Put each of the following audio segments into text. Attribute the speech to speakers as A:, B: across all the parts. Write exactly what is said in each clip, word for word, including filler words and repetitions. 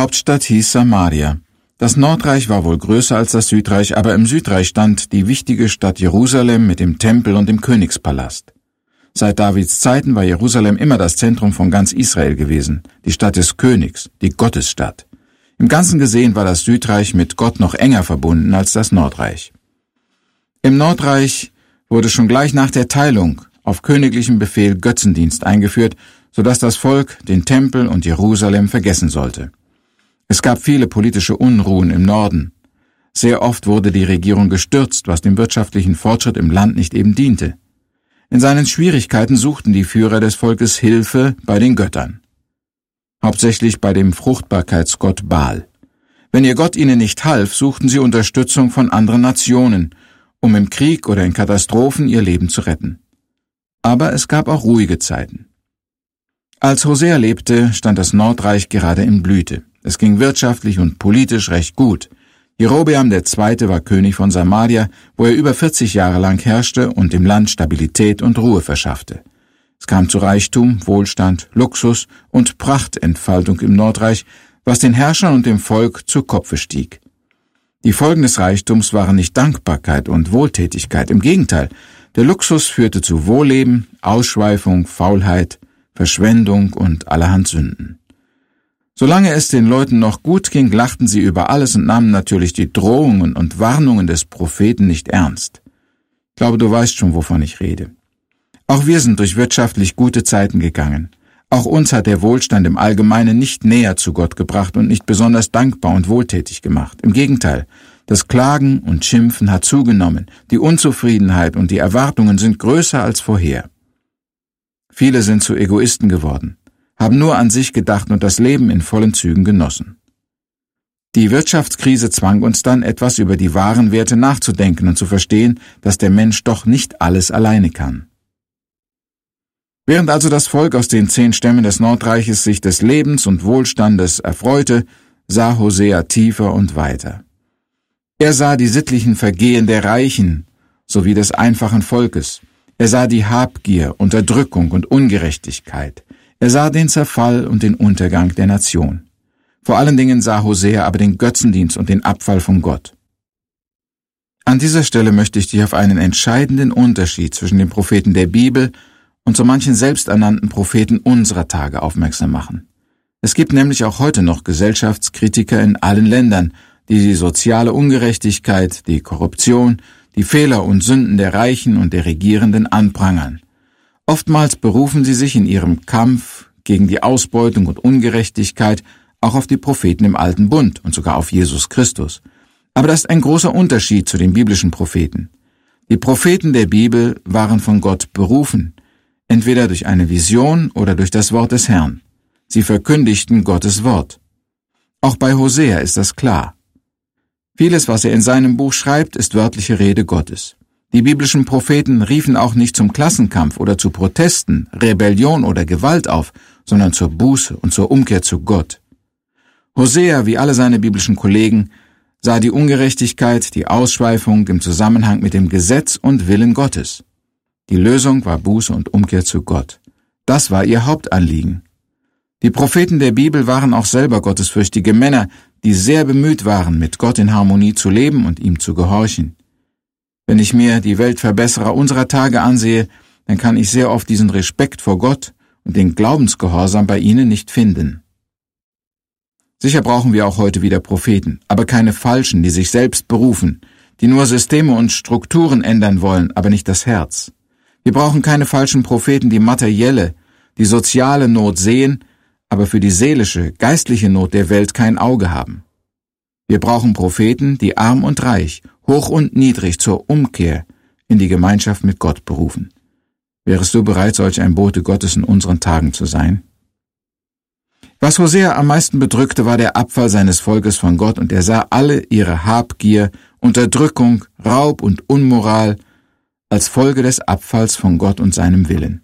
A: Hauptstadt hieß Samaria. Das Nordreich war wohl größer als das Südreich, aber im Südreich stand die wichtige Stadt Jerusalem mit dem Tempel und dem Königspalast. Seit Davids Zeiten war Jerusalem immer das Zentrum von ganz Israel gewesen, die Stadt des Königs, die Gottesstadt. Im Ganzen gesehen war das Südreich mit Gott noch enger verbunden als das Nordreich. Im Nordreich wurde schon gleich nach der Teilung auf königlichen Befehl Götzendienst eingeführt, sodass das Volk den Tempel und Jerusalem vergessen sollte. Es gab viele politische Unruhen im Norden. Sehr oft wurde die Regierung gestürzt, was dem wirtschaftlichen Fortschritt im Land nicht eben diente. In seinen Schwierigkeiten suchten die Führer des Volkes Hilfe bei den Göttern. Hauptsächlich bei dem Fruchtbarkeitsgott Baal. Wenn ihr Gott ihnen nicht half, suchten sie Unterstützung von anderen Nationen, um im Krieg oder in Katastrophen ihr Leben zu retten. Aber es gab auch ruhige Zeiten. Als Hosea lebte, stand das Nordreich gerade in Blüte. Es ging wirtschaftlich und politisch recht gut. Jerobeam der Zweite war König von Samaria, wo er über vierzig Jahre lang herrschte und dem Land Stabilität und Ruhe verschaffte. Es kam zu Reichtum, Wohlstand, Luxus und Prachtentfaltung im Nordreich, was den Herrschern und dem Volk zu Kopfe stieg. Die Folgen des Reichtums waren nicht Dankbarkeit und Wohltätigkeit, im Gegenteil, der Luxus führte zu Wohlleben, Ausschweifung, Faulheit, Verschwendung und allerhand Sünden. Solange es den Leuten noch gut ging, lachten sie über alles und nahmen natürlich die Drohungen und Warnungen des Propheten nicht ernst. Ich glaube, du weißt schon, wovon ich rede. Auch wir sind durch wirtschaftlich gute Zeiten gegangen. Auch uns hat der Wohlstand im Allgemeinen nicht näher zu Gott gebracht und nicht besonders dankbar und wohltätig gemacht. Im Gegenteil, das Klagen und Schimpfen hat zugenommen, die Unzufriedenheit und die Erwartungen sind größer als vorher. Viele sind zu Egoisten geworden, haben nur an sich gedacht und das Leben in vollen Zügen genossen. Die Wirtschaftskrise zwang uns dann, etwas über die wahren Werte nachzudenken und zu verstehen, dass der Mensch doch nicht alles alleine kann. Während also das Volk aus den zehn Stämmen des Nordreiches sich des Lebens und Wohlstandes erfreute, sah Hosea tiefer und weiter. Er sah die sittlichen Vergehen der Reichen sowie des einfachen Volkes. Er sah die Habgier, Unterdrückung und Ungerechtigkeit. Er sah den Zerfall und den Untergang der Nation. Vor allen Dingen sah Hosea aber den Götzendienst und den Abfall von Gott. An dieser Stelle möchte ich dich auf einen entscheidenden Unterschied zwischen den Propheten der Bibel und so manchen selbsternannten Propheten unserer Tage aufmerksam machen. Es gibt nämlich auch heute noch Gesellschaftskritiker in allen Ländern, die die soziale Ungerechtigkeit, die Korruption, die Fehler und Sünden der Reichen und der Regierenden anprangern. Oftmals berufen sie sich in ihrem Kampf gegen die Ausbeutung und Ungerechtigkeit auch auf die Propheten im Alten Bund und sogar auf Jesus Christus. Aber das ist ein großer Unterschied zu den biblischen Propheten. Die Propheten der Bibel waren von Gott berufen, entweder durch eine Vision oder durch das Wort des Herrn. Sie verkündigten Gottes Wort. Auch bei Hosea ist das klar. Vieles, was er in seinem Buch schreibt, ist wörtliche Rede Gottes. Die biblischen Propheten riefen auch nicht zum Klassenkampf oder zu Protesten, Rebellion oder Gewalt auf, sondern zur Buße und zur Umkehr zu Gott. Hosea, wie alle seine biblischen Kollegen, sah die Ungerechtigkeit, die Ausschweifung im Zusammenhang mit dem Gesetz und Willen Gottes. Die Lösung war Buße und Umkehr zu Gott. Das war ihr Hauptanliegen. Die Propheten der Bibel waren auch selber gottesfürchtige Männer, die sehr bemüht waren, mit Gott in Harmonie zu leben und ihm zu gehorchen. Wenn ich mir die Weltverbesserer unserer Tage ansehe, dann kann ich sehr oft diesen Respekt vor Gott und den Glaubensgehorsam bei ihnen nicht finden. Sicher brauchen wir auch heute wieder Propheten, aber keine Falschen, die sich selbst berufen, die nur Systeme und Strukturen ändern wollen, aber nicht das Herz. Wir brauchen keine falschen Propheten, die materielle, die soziale Not sehen, aber für die seelische, geistliche Not der Welt kein Auge haben. Wir brauchen Propheten, die arm und reich, hoch und niedrig zur Umkehr in die Gemeinschaft mit Gott berufen. Wärest du bereit, solch ein Bote Gottes in unseren Tagen zu sein? Was Hosea am meisten bedrückte, war der Abfall seines Volkes von Gott, und er sah alle ihre Habgier, Unterdrückung, Raub und Unmoral als Folge des Abfalls von Gott und seinem Willen.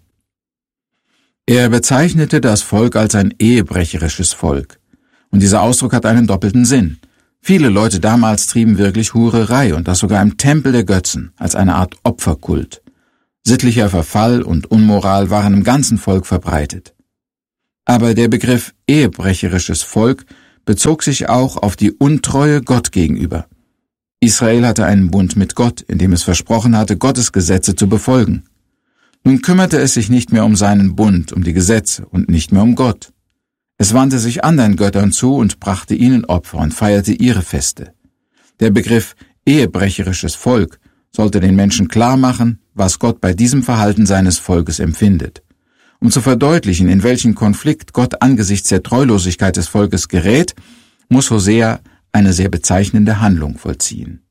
A: Er bezeichnete das Volk als ein ehebrecherisches Volk. Und dieser Ausdruck hat einen doppelten Sinn. Viele Leute damals trieben wirklich Hurerei, und das sogar im Tempel der Götzen, als eine Art Opferkult. Sittlicher Verfall und Unmoral waren im ganzen Volk verbreitet. Aber der Begriff ehebrecherisches Volk bezog sich auch auf die Untreue Gott gegenüber. Israel hatte einen Bund mit Gott, in dem es versprochen hatte, Gottes Gesetze zu befolgen. Nun kümmerte es sich nicht mehr um seinen Bund, um die Gesetze und nicht mehr um Gott. Es wandte sich anderen Göttern zu und brachte ihnen Opfer und feierte ihre Feste. Der Begriff ehebrecherisches Volk sollte den Menschen klar machen, was Gott bei diesem Verhalten seines Volkes empfindet. Um zu verdeutlichen, in welchen Konflikt Gott angesichts der Treulosigkeit des Volkes gerät, muss Hosea eine sehr bezeichnende Handlung vollziehen.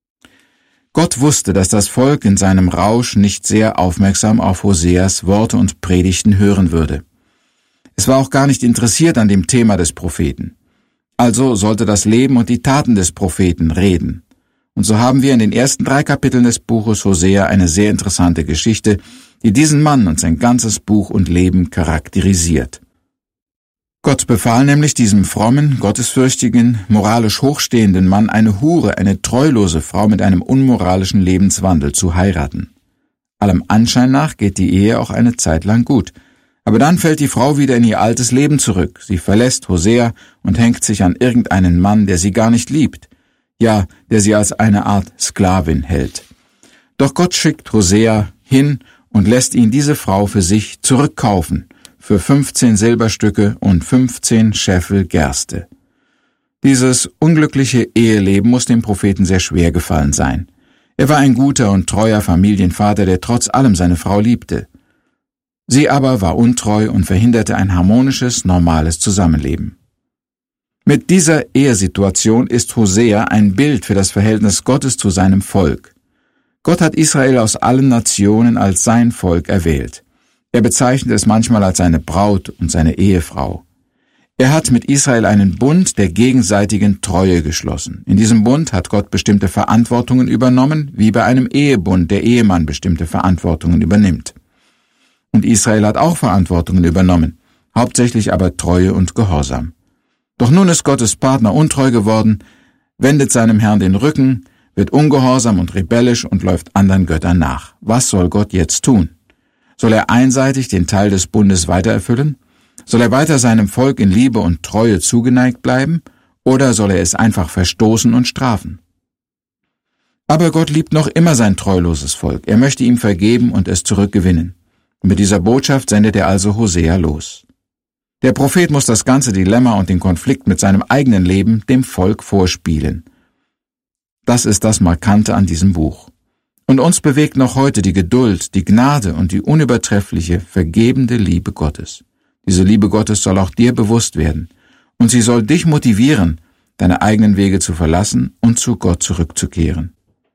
A: Gott wusste, dass das Volk in seinem Rausch nicht sehr aufmerksam auf Hoseas Worte und Predigten hören würde. Es war auch gar nicht interessiert an dem Thema des Propheten. Also sollte das Leben und die Taten des Propheten reden. Und so haben wir in den ersten drei Kapiteln des Buches Hosea eine sehr interessante Geschichte, die diesen Mann und sein ganzes Buch und Leben charakterisiert. Gott befahl nämlich diesem frommen, gottesfürchtigen, moralisch hochstehenden Mann, eine Hure, eine treulose Frau mit einem unmoralischen Lebenswandel zu heiraten. Allem Anschein nach geht die Ehe auch eine Zeit lang gut. Aber dann fällt die Frau wieder in ihr altes Leben zurück. Sie verlässt Hosea und hängt sich an irgendeinen Mann, der sie gar nicht liebt. Ja, der sie als eine Art Sklavin hält. Doch Gott schickt Hosea hin und lässt ihn diese Frau für sich zurückkaufen, für fünfzehn Silberstücke und fünfzehn Scheffel Gerste. Dieses unglückliche Eheleben muss dem Propheten sehr schwer gefallen sein. Er war ein guter und treuer Familienvater, der trotz allem seine Frau liebte. Sie aber war untreu und verhinderte ein harmonisches, normales Zusammenleben. Mit dieser Ehesituation ist Hosea ein Bild für das Verhältnis Gottes zu seinem Volk. Gott hat Israel aus allen Nationen als sein Volk erwählt. Er bezeichnet es manchmal als seine Braut und seine Ehefrau. Er hat mit Israel einen Bund der gegenseitigen Treue geschlossen. In diesem Bund hat Gott bestimmte Verantwortungen übernommen, wie bei einem Ehebund der Ehemann bestimmte Verantwortungen übernimmt. Und Israel hat auch Verantwortungen übernommen, hauptsächlich aber Treue und Gehorsam. Doch nun ist Gottes Partner untreu geworden, wendet seinem Herrn den Rücken, wird ungehorsam und rebellisch und läuft anderen Göttern nach. Was soll Gott jetzt tun? Soll er einseitig den Teil des Bundes weitererfüllen? Soll er weiter seinem Volk in Liebe und Treue zugeneigt bleiben? Oder soll er es einfach verstoßen und strafen? Aber Gott liebt noch immer sein treuloses Volk. Er möchte ihm vergeben und es zurückgewinnen. Und mit dieser Botschaft sendet er also Hosea los. Der Prophet muss das ganze Dilemma und den Konflikt mit seinem eigenen Leben dem Volk vorspielen. Das ist das Markante an diesem Buch. Und uns bewegt noch heute die Geduld, die Gnade und die unübertreffliche, vergebende Liebe Gottes. Diese Liebe Gottes soll auch dir bewusst werden, und sie soll dich motivieren, deine eigenen Wege zu verlassen und zu Gott zurückzukehren.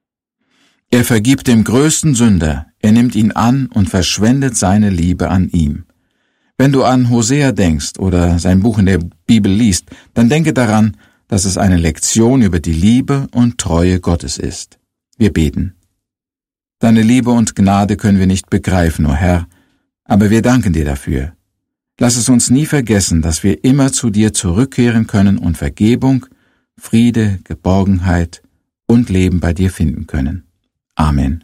A: Er vergibt dem größten Sünder, er nimmt ihn an und verschwendet seine Liebe an ihm. Wenn du an Hosea denkst oder sein Buch in der Bibel liest, dann denke daran, dass es eine Lektion über die Liebe und Treue Gottes ist. Wir beten. Deine Liebe und Gnade können wir nicht begreifen, o Herr, aber wir danken dir dafür. Lass es uns nie vergessen, dass wir immer zu dir zurückkehren können und Vergebung, Friede, Geborgenheit und Leben bei dir finden können. Amen.